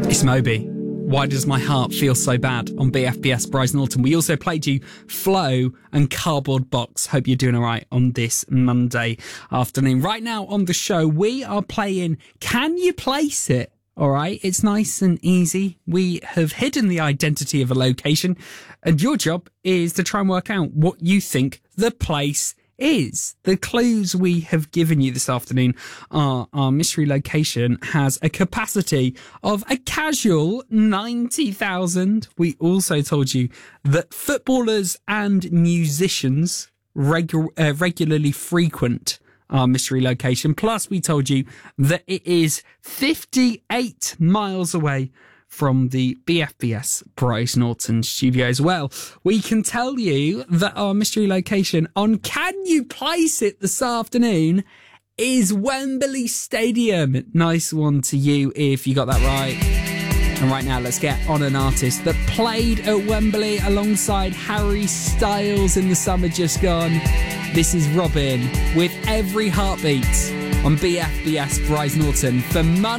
It's Moby. Why Does My Heart Feel So Bad on BFBS Bryce Norton. We also played you Flow and Cardboard Box. Hope you're doing all right on this Monday afternoon. Right now on the show, we are playing Can You Place It? All right, it's nice and easy. We have hidden the identity of a location, and your job is to try and work out what you think the place is. The clues we have given you this afternoon are our mystery location has a capacity of a casual 90,000. We also told you that footballers and musicians regularly frequent our mystery location. Plus, we told you that it is 58 miles away from the BFBS Bryce Norton studios. Well, we can tell you that our mystery location on Can You Place It this afternoon is Wembley Stadium. Nice one to you if you got that right. And right now, let's get on an artist that played at Wembley alongside Harry Styles in the summer just gone. This is Robin with Every Heartbeat on BFBS Bryce Norton for Monday.